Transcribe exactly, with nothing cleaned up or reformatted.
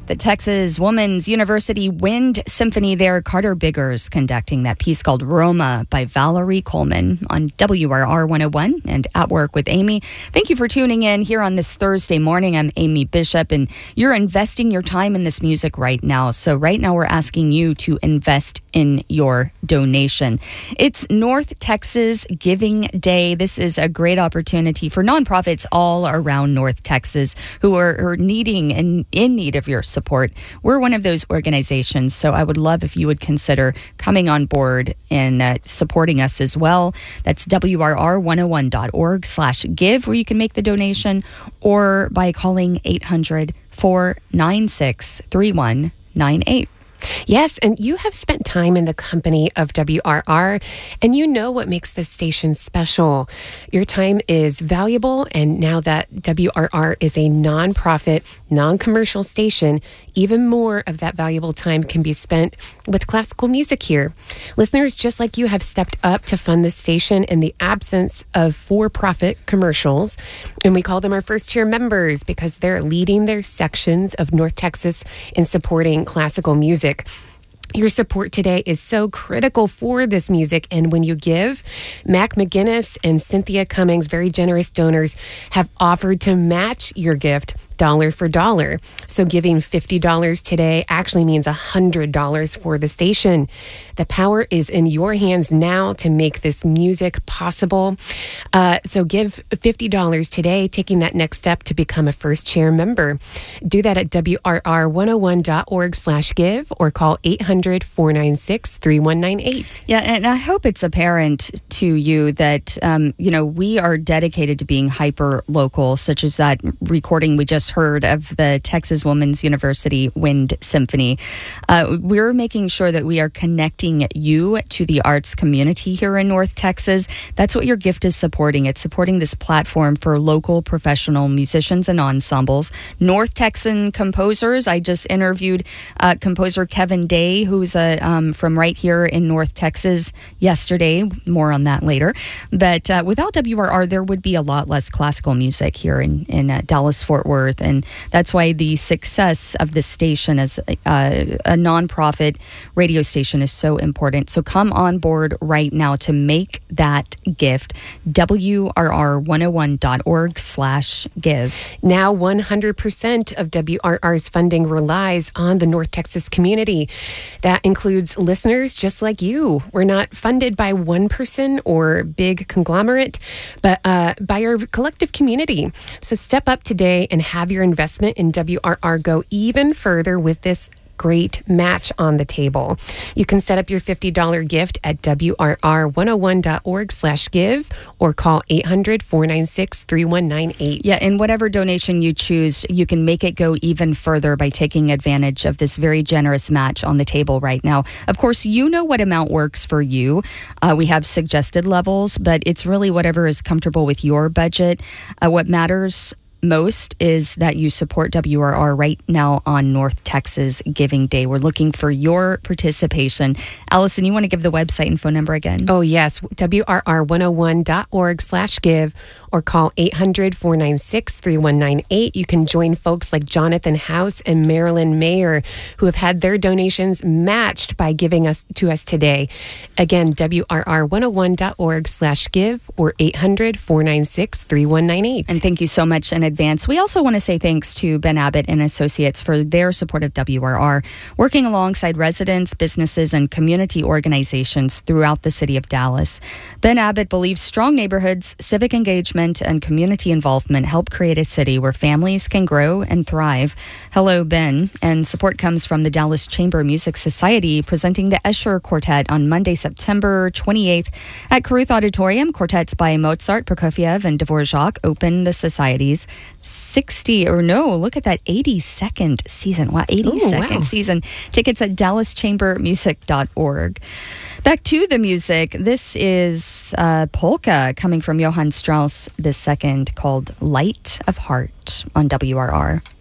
The Texas Women's University Wind Symphony there. Carter Biggers conducting that piece called Roma by Valerie Coleman on W R R one oh one and At Work with Amy. Thank you for tuning in here on this Thursday morning. I'm Amy Bishop, and you're investing your time in this music right now. So right now we're asking you to invest in your donation. It's North Texas Giving Day. This is a great opportunity for nonprofits all around North Texas who are, are needing and in need of your support. We're one of those organizations, so I would love if you would consider coming on board and uh, supporting us as well. That's W R R one oh one dot org slash give, where you can make the donation, or by calling eight hundred, four nine six, three one nine eight. Yes, and you have spent time in the company of W R R, and you know what makes this station special. Your time is valuable, and now that W R R is a nonprofit, non-commercial station, even more of that valuable time can be spent with classical music here. Listeners just like you have stepped up to fund this station in the absence of for-profit commercials, and we call them our first-tier members because they're leading their sections of North Texas in supporting classical music. Your support today is so critical for this music, and when you give, Mac McGinnis and Cynthia Cummings, very generous donors, have offered to match your gift dollar for dollar. So giving fifty dollars today actually means one hundred dollars for the station. The power is in your hands now to make this music possible. Uh, so give fifty dollars today, taking that next step to become a first chair member. Do that at W R R one oh one dot org slash give or call eight hundred, four nine six, three one nine eight. Yeah, and I hope it's apparent to you that, um, you know, we are dedicated to being hyper local, such as that recording we just heard of the Texas Women's University Wind Symphony. Uh, we're making sure that we are connecting you to the arts community here in North Texas. That's what your gift is supporting. It's supporting this platform for local professional musicians and ensembles. North Texan composers. I just interviewed uh, composer Kevin Day, who's uh, um, from right here in North Texas yesterday. More on that later. But uh, without W R R, there would be a lot less classical music here in, in uh, Dallas-Fort Worth. And that's why the success of this station as uh, a nonprofit radio station is so important. So come on board right now to make that gift. W R R one oh one dot org slash give. Now one hundred percent of W R R's funding relies on the North Texas community. That includes listeners just like you. We're not funded by one person or big conglomerate, but uh, by our collective community. So step up today and have your investment in W R R go even further with this great match on the table. You can set up your fifty dollars gift at W R R one oh one dot org slash give or call eight hundred, four nine six, three one nine eight. Yeah, and whatever donation you choose, you can make it go even further by taking advantage of this very generous match on the table right now. Of course, you know what amount works for you. Uh, we have suggested levels, but it's really whatever is comfortable with your budget. Uh, what matters most is that you support W R R right now on North Texas Giving Day. We're looking for your participation. Allison, you want to give the website and phone number again? Oh, yes. W R R one oh one dot org slash give or call eight hundred, four nine six, three one nine eight. You can join folks like Jonathan House and Marilyn Mayer, who have had their donations matched by giving us to us today. Again, W R R one oh one dot org slash give or eight hundred, four nine six, three one nine eight. And thank you so much in advance. We also want to say thanks to Ben Abbott and Associates for their support of W R R, working alongside residents, businesses, and community organizations throughout the city of Dallas. Ben Abbott believes strong neighborhoods, civic engagement, and community involvement help create a city where families can grow and thrive. Hello, Ben. And support comes from the Dallas Chamber Music Society presenting the Escher Quartet on Monday, September twenty-eighth at Caruth Auditorium. Quartets by Mozart, Prokofiev, and Dvorak open the Society's sixty, or no, look at that, eighty-second season. Wow, eighty-second Ooh, wow. season. Tickets at dallas chamber music dot org. Back to the music. This is uh, polka coming from Johann Strauss the Second called Light of Heart on W R R.